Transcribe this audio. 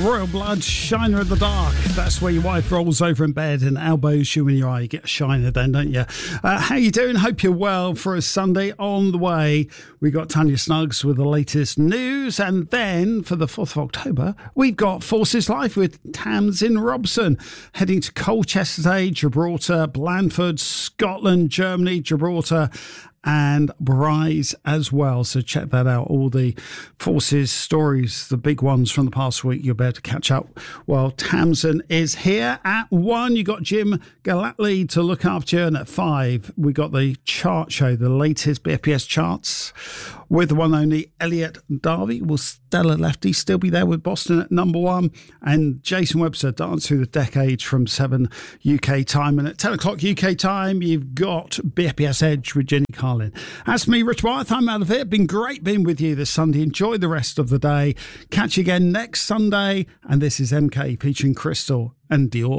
Royal Blood, Shiner in the Dark. That's where your wife rolls over in bed and elbows you in your eye. You get a shiner then, don't you? How you doing? Hope you're well for a Sunday. On the way, we got Tanya Snuggs with the latest news. And then for the 4th of October, we've got Forces Live with Tamsin Robson. Heading to Colchester today, Gibraltar, Blandford, Scotland, Germany, Gibraltar, and Bryce as well. So check that out. All the Forces stories, the big ones from the past week, you'll be able to catch up. Well, Tamsin is here. At 1, you got Jim Galatly to look after you. And at 5, we got the chart show, the latest BFPS charts with the one only Elliot Darby. Will Stella Lefty still be there with Boston at number 1? And Jason Webster, Dance Through the Decades from 7 UK time. And at 10 o'clock UK time, you've got BFPS Edge with Jenny Carlin. That's me, Rich Wyeth. I'm out of here. Been great being with you this Sunday. Enjoy the rest of the day. Catch you again next Sunday. And this is MK featuring Crystal and Dior.